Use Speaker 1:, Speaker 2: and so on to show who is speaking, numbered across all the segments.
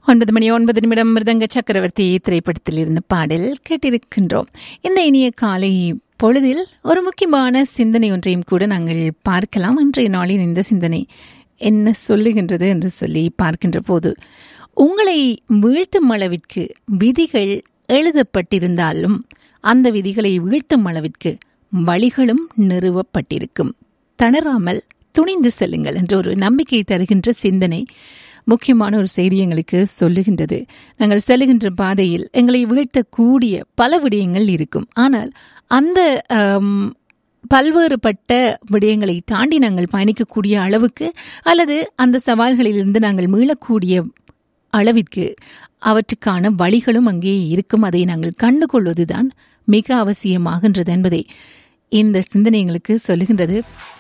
Speaker 1: 9 மணி 9 நிமிடம் மிருதங்க சக்கரவர்த்தி திரைப்படத்தில் இருந்த பாடல் கேட்டிருக்கின்றோம். இந்த இனிய காலை பொழுதில் ஒரு முக்கியமான சிந்தனை ஒன்றையும் கூட நாங்கள் பார்க்கலாம். இன்றைய நாளின் இந்த சிந்தனை என்ன சொல்லுகின்றது என்று சொல்லி பார்க்கின்ற போது, உங்களை வீழ்த்தும் அளவிற்கு விதிகள் எழுதப்பட்டிருந்தாலும் அந்த விதிகளை வீழ்த்தும் அளவிற்கு வழிகளும் நிறுவப்பட்டிருக்கும். தளராமல் துணிந்து செல்லுங்கள் என்ற ஒரு நம்பிக்கை தருகின்ற சிந்தனை முக்கியமான ஒரு செய்தி எங்களுக்கு சொல்லுகின்றது. நாங்கள் செல்லுகின்ற பாதையில் எங்களை வீழ்த்தக்கூடிய பல விடயங்கள் இருக்கும். ஆனால் அந்த பல்வேறுபட்ட விடயங்களை தாண்டி நாங்கள் பயணிக்கக்கூடிய அளவுக்கு அல்லது அந்த சவால்களிலிருந்து நாங்கள் மீளக்கூடிய அளவிற்கு அவற்றுக்கான வழிகளும் அங்கே இருக்கும். அதை நாங்கள் கண்டுகொள்வதுதான் மிக அவசியமாகின்றது என்பதை இந்த சிந்தனை எங்களுக்கு சொல்லுகின்றது.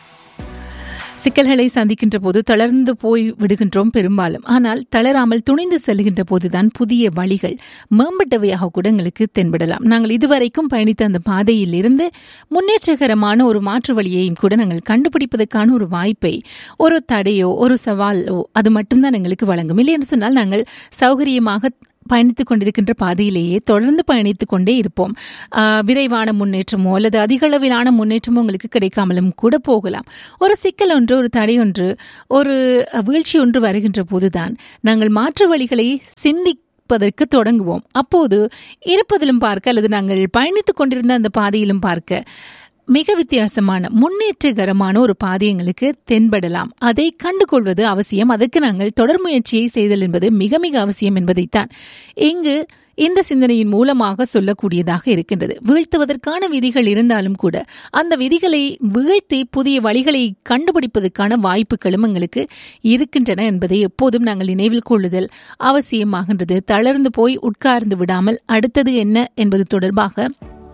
Speaker 1: சிக்கல்களை சந்திக்கின்ற போது தளர்ந்து போய் விடுகின்றோம் பெரும்பாலும். ஆனால் தளராமல் துணிந்து செல்கின்ற போதுதான் புதிய வழிகள் மேம்பட்டவையாக கூட எங்களுக்கு தென்படலாம். நாங்கள் இதுவரைக்கும் பயணித்த அந்த பாதையில் இருந்து முன்னேற்றகரமான ஒரு மாற்று வழியையும் கூட நாங்கள் கண்டுபிடிப்பதற்கான ஒரு வாய்ப்பை, ஒரு தடையோ ஒரு சவாலோ அது மட்டும்தான் எங்களுக்கு வழங்கும். இல்லை என்று சொன்னால் நாங்கள் சௌகரியமாக பயணித்துக் கொண்டிருக்கின்ற பாதையிலேயே தொடர்ந்து பயணித்துக் கொண்டே இருப்போம். விரைவான முன்னேற்றமோ அல்லது அதிக அளவிலான முன்னேற்றமோ உங்களுக்கு கிடைக்காமலும் கூட போகலாம். ஒரு சிக்கல் ஒன்று, ஒரு தடை ஒன்று, ஒரு வீழ்ச்சி ஒன்று வருகின்ற போதுதான் நாங்கள் மாற்று வழிகளை சிந்திப்பதற்கு தொடங்குவோம். அப்போது இருப்பதிலும் பார்க்க அல்லது நாங்கள் பயணித்துக் கொண்டிருந்த அந்த பாதையிலும் பார்க்க மிக வித்தியாசமான முன்னேற்றகரமான ஒரு பாதை எங்களுக்கு தென்படலாம். அதை கண்டுகொள்வது அவசியம். அதற்கு நாங்கள் தொடர் முயற்சியை செய்தல் என்பது மிக மிக அவசியம் என்பதைத்தான் இங்கு இந்த சிந்தனையின் மூலமாக சொல்லக்கூடியதாக இருக்கின்றது. வீழ்த்துவதற்கான விதிகள் இருந்தாலும் கூட அந்த விதிகளை வீழ்த்தி புதிய வழிகளை கண்டுபிடிப்பதற்கான வாய்ப்புகளும் எங்களுக்கு இருக்கின்றன என்பதை எப்போதும் நாங்கள் நினைவில் கொள்ளுதல் அவசியமாகின்றது. தளர்ந்து போய் உட்கார்ந்து விடாமல் அடுத்தது என்ன என்பது தொடர்பாக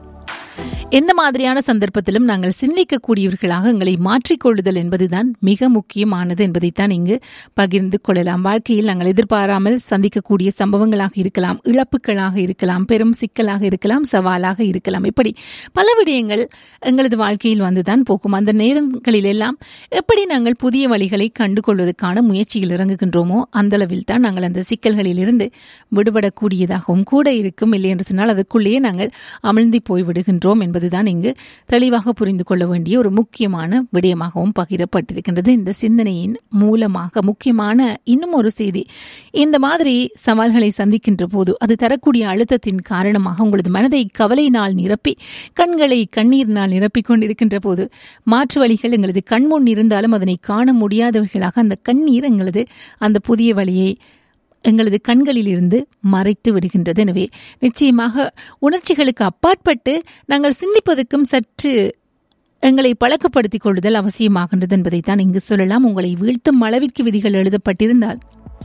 Speaker 1: எந்த மாதிரியான சந்தர்ப்பத்திலும் நாங்கள் சிந்திக்கக்கூடியவர்களாக எங்களை மாற்றிக்கொள்ளுதல் என்பதுதான் மிக முக்கியமானது என்பதைத்தான் இங்கு பகிர்ந்து கொள்ளலாம். வாழ்க்கையில் நாங்கள் எதிர்பாராமல் சந்திக்கக்கூடிய சம்பவங்களாக இருக்கலாம், இழப்புகளாக இருக்கலாம், பெரும் சிக்கலாக இருக்கலாம், சவாலாக இருக்கலாம். இப்படி பல விடயங்கள் எங்களது வாழ்க்கையில் வந்துதான் போகும். அந்த நேரங்களில் எல்லாம் எப்படி நாங்கள் புதிய வழிகளை கண்டுகொள்வதற்கான முயற்சியில் இறங்குகின்றோமோ அந்த அளவில் தான் நாங்கள் அந்த சிக்கல்களில் இருந்து விடுபடக்கூடியதாகவும் கூட இருக்கும். இல்லை என்று சொன்னால் அதற்குள்ளேயே நாங்கள் அமிழ்ந்து போய் விடுகின்றோம் என்பதுதான் இங்கு தெளிவாக புரிந்து கொள்ள வேண்டிய ஒரு முக்கியமான விடயமாகவும் பகிரப்பட்டிருக்கின்றது. இந்த சிந்தனையின் மூலமாக முக்கியமான இன்னும் ஒரு செய்தி, இந்த மாதிரி சவால்களை சந்திக்கின்ற போது அது தரக்கூடிய அழுத்தத்தின் காரணமாக உங்களது மனதை கவலையினால் நிரப்பி கண்களை கண்ணீரினால் நிரப்பிக் கொண்டிருக்கின்ற போது மாற்று வழிகள் எங்களது கண்முன் இருந்தாலும் அதனை காண முடியாதவர்களாக அந்த கண்ணீர் எங்களது அந்த புதிய வழியை எங்களது கண்களில் இருந்து மறைத்து விடுகின்றது. எனவே நிச்சயமாக உணர்ச்சிகளுக்கு அப்பாற்பட்டு நாங்கள் சிந்திப்பதற்கும் சற்று எங்களை பழக்கப்படுத்திக் கொள்ளுதல் அவசியமாகின்றது என்பதைத்தான் இங்கு சொல்லலாம். உங்களை வீழ்த்தும் அளவிற்கு விதிகள் எழுதப்பட்டிருந்தால்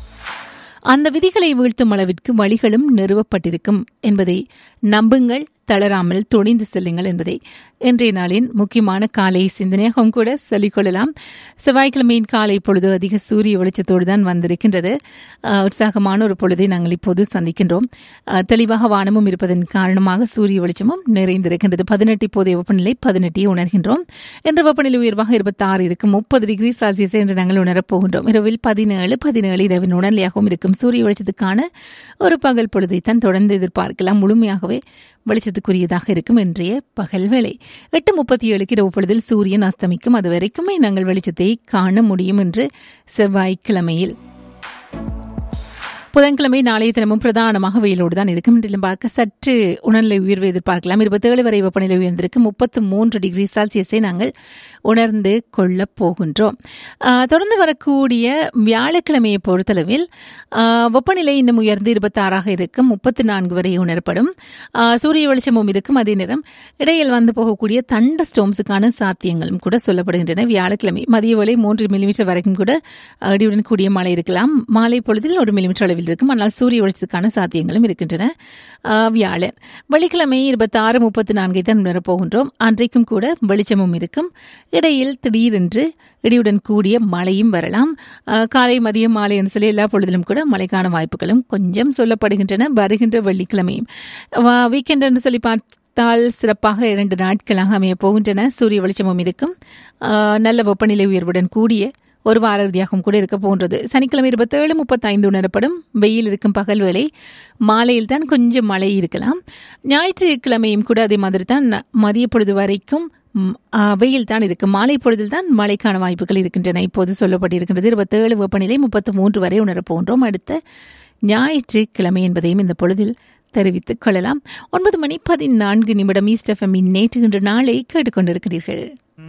Speaker 1: அந்த விதிகளை வீழ்த்தும் அளவிற்கு வழிகளும் நிறுவப்பட்டிருக்கும் என்பதை நம்புங்கள். தளராமல் துணிந்து செல்லுங்கள் என்பதை இன்றைய நாளின் முக்கியமான காலை சிந்தனையாகவும் கூட சொல்லிக்கொள்ளலாம். செவ்வாய்க்கிழமையின் காலை பொழுது அதிக சூரிய வெளிச்சத்தோடு தான் வந்திருக்கின்றது. உற்சாகமான ஒரு பொழுதை நாங்கள் இப்போது சந்திக்கின்றோம். தெளிவாக வானமும் இருப்பதன் காரணமாக சூரிய வெளிச்சமும் நிறைந்திருக்கின்றது. 18 இப்போதைய வெப்பநிலை 18 உணர்கின்றோம். என்ற வெப்பநிலை உயர்வாக 26 இருக்கும். 30 டிகிரி செல்சியஸ் என்று நாங்கள் உணரப் போகின்றோம். இரவில் 17 இரவின் உணர்நிலையாகவும் இருக்கும். சூரிய வெளிச்சத்துக்கான ஒரு பகல் பொழுதைத்தான் தொடர்ந்து எதிர்பார்க்கலாம். முழுமையாகவே வெளிச்சத்துக்குரியதாக இருக்கும் இன்றைய பகல் வேளை. 8:37 இரவு பொழுதில் சூரியன் அஸ்தமிக்கும். அது வரைக்குமே நாங்கள் வெளிச்சத்தை காண முடியும் என்று செவ்வாய்க்கிழமையில். புதன்கிழமை நாளைய தினமும் பிரதானமாக வெயிலோடு தான் இருக்கும். இன்றிலும் பார்க்க சற்று உணர்நிலை உயர்வு எதிர்பார்க்கலாம். 27 வரை வெப்பநிலை உயர்ந்திருக்கு. 33 டிகிரி செல்சியஸை நாங்கள் உணர்ந்து கொள்ளப் போகின்றோம். தொடர்ந்து வரக்கூடிய வியாழக்கிழமையை பொறுத்தளவில் வெப்பநிலை இன்னும் உயர்ந்து 26 இருக்கும். 34 வரை உணரப்படும். சூரிய வெளிச்சமும் இருக்கும். அதே நேரம் இடையில் வந்து போகக்கூடிய தண்ட ஸ்டோம்ஸுக்கான சாத்தியங்களும் கூட சொல்லப்படுகின்றன. வியாழக்கிழமை மதிய வேளை 3 மில்லிமீட்டர் வரைக்கும் கூட இடியுடன் கூடிய மழை இருக்கலாம். மாலை பொழுதில் 1 மில்லிமீட்டர் அளவில் இருக்கும். ஆனால் சூரிய வெளிச்சத்துக்கான சாத்தியங்களும் இருக்கின்றன. வியாழன் வெள்ளிக்கிழமை 26-34 தான் உணரப்போகின்றோம். அன்றைக்கும் கூட வெளிச்சமும் இருக்கும். இடையில் திடீரென்று இடியுடன் கூடிய மழையும் வரலாம். காலை மதியம் மாலை என்று சொல்லி எல்லா பொழுதிலும் கூட மழைக்கான வாய்ப்புகளும் கொஞ்சம் சொல்லப்படுகின்றன. வருகின்ற வெள்ளிக்கிழமையும் வீக்கெண்ட் என்று சொல்லி பார்த்தால் சிறப்பாக 2 நாட்களாக அமைய போகின்றன. சூரிய வெளிச்சமும் இருக்கும். நல்ல வெப்பநிலை உயர்வுடன் கூடிய ஒரு வார இறுதியாகவும் கூட இருக்க போன்றது. சனிக்கிழமை 27:35 உணரப்படும். வெயில் இருக்கும் பகல் வேளை, மாலையில் தான் கொஞ்சம் மழை இருக்கலாம். ஞாயிற்றுக்கிழமையும் கூட அதே மாதிரி தான் மதிய பொழுது வரைக்கும் வெயில் தான் இருக்கு. மாலை பொழுதில் தான் மழைக்கான வாய்ப்புகள் இருக்கின்றன. இப்போது சொல்லப்பட்டிருக்கின்றது 27 வெப்பநிலை 33 வரை உணரப்போன்றோம் அடுத்த ஞாயிற்றுக்கிழமை என்பதையும் இந்த பொழுதில் தெரிவித்துக் கொள்ளலாம். 9:14 ஈஸ்ட் எஃப்எம் நேற்று இன்று நாளை கேட்டுக்கொண்டிருக்கிறீர்கள்.